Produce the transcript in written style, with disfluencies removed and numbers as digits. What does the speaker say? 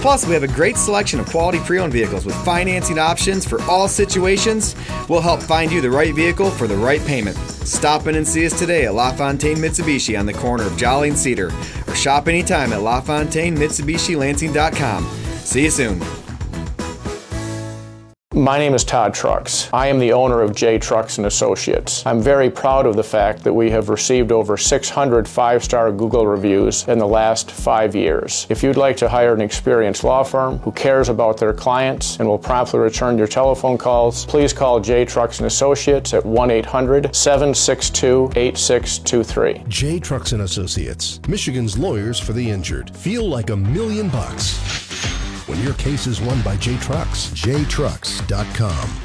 Plus, we have a great selection of quality pre-owned vehicles with financing options for all situations. We'll help find you the right vehicle for the right payment. Stop in and see us today at LaFontaine Mitsubishi on the corner of Jolly and Cedar, or shop anytime at LaFontaineMitsubishiLansing.com. See you soon. My name is Todd Trucks. I am the owner of J Trucks & Associates. I'm very proud of the fact that we have received over 600 five-star Google reviews in the last 5 years. If you'd like to hire an experienced law firm who cares about their clients and will promptly return your telephone calls, please call J Trucks & Associates at 1-800-762-8623. J Trucks & Associates, Michigan's lawyers for the injured. Feel like $1 million when your case is won by J Trucks. JTrucks.com.